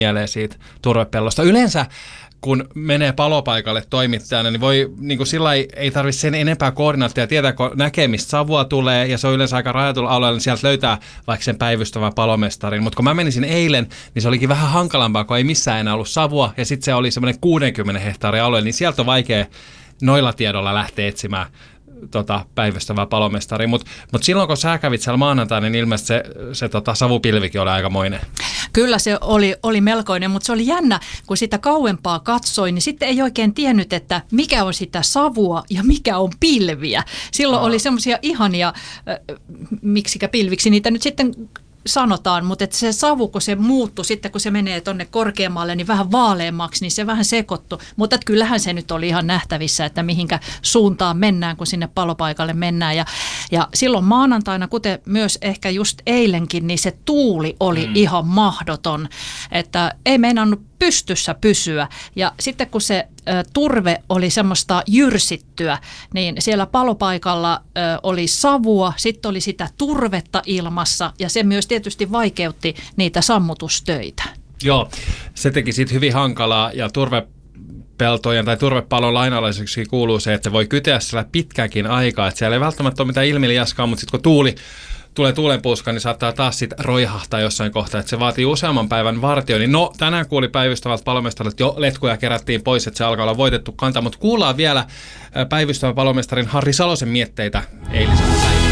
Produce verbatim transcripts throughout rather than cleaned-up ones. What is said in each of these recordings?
mieleen siitä turvepellosta. Yleensä kun menee palopaikalle toimittajana, niin voi niin kuin sillä ei, ei tarvitse sen enempää koordinaattia tietää, kun näkee, mistä savua tulee, ja se on yleensä aika rajatulla alueella, niin sieltä löytää vaikka sen päivystävän palomestarin. Mutta kun mä menisin eilen, niin se olikin vähän hankalampaa, kun ei missään enää ollut savua, ja sitten se oli semmoinen kuusikymmentä hehtaaria alue, niin sieltä on vaikea noilla tiedolla lähteä etsimään tota, päivystävää palomestaria. Mutta mut silloin, kun sä kävit siellä maanantaina, niin ilmeisesti se, se tota, savupilvikin oli aikamoinen. Kyllä se oli, oli melkoinen, mutta se oli jännä, kun sitä kauempaa katsoin, niin sitten ei oikein tiennyt, että mikä on sitä savua ja mikä on pilviä. Silloin Aa. oli semmoisia ihania, äh, miksikä pilviksi niitä nyt sitten sanotaan, mutta että se savu, kun se muuttui sitten, kun se menee tuonne korkeammalle, niin vähän vaaleammaksi, niin se vähän sekoittui. Mutta että kyllähän se nyt oli ihan nähtävissä, että mihinkä suuntaan mennään, kun sinne palopaikalle mennään. Ja, ja silloin maanantaina, kuten myös ehkä just eilenkin, niin se tuuli oli mm. ihan mahdoton, että ei meinannut pystyssä pysyä. Ja sitten kun se ä, turve oli semmoista jyrsittyä, niin siellä palopaikalla ä, oli savua, sitten oli sitä turvetta ilmassa ja se myös tietysti vaikeutti niitä sammutustöitä. Joo, se teki siitä hyvin hankalaa ja turve peltojen tai turvepalon lainalaiseksi kuuluu se, että se voi kyteä siellä pitkäänkin aikaa. Että siellä ei välttämättä ole mitään ilmiliaskaa, mutta sitten kun tuuli tulee tuulenpuuska, niin saattaa taas sitten roihahtaa jossain kohtaa, että se vaatii useamman päivän vartioinnin. No, tänään kuuli päivystävältä palomestarilta, että jo letkuja kerättiin pois, että se alkaa olla voitettu kanta, mutta kuullaan vielä päivystävän palomestarin Harri Salosen mietteitä eiliseltä päivältä.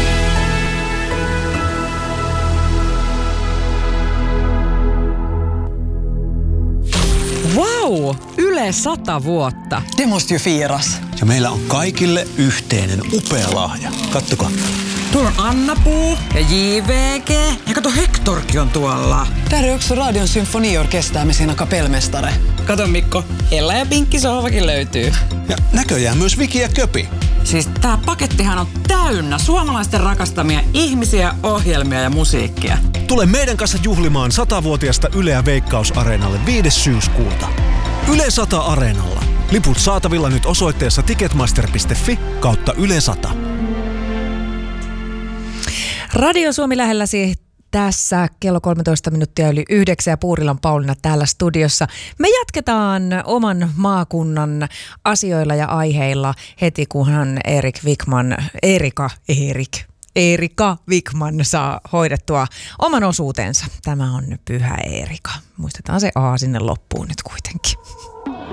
Wow! Yle sata vuotta. Det måste ju firas. Ja meillä on kaikille yhteinen upea lahja. Kattokaa. Tuolla on Anna-Puu ja J V G. Ja kato, Hektorkin on tuolla. Där är också Radion symfoniorkester med sina kapellmästare. Kato Mikko, Ella ja Pinkki sohvakin löytyy. Ja näköjään myös Viki ja Köpi. Siis tää pakettihan on täynnä suomalaisten rakastamia ihmisiä, ohjelmia ja musiikkia. Tule meidän kanssa juhlimaan satavuotiaasta Yleä Veikkaus-areenalle viides syyskuuta. Yle sata Areenalla. Liput saatavilla nyt osoitteessa ticketmaster piste fi kautta Yle sata. Radio Suomi lähelläsi tässä kello kolmetoista minuuttia yli yhdeksän ja Puurilan Pauliina täällä studiossa. Me jatketaan oman maakunnan asioilla ja aiheilla heti, kunhan Erik Wickman, Erika, Erik, Erika Wickman saa hoidettua oman osuutensa. Tämä on Pyhä Erika. Muistetaan se A sinne loppuun nyt kuitenkin.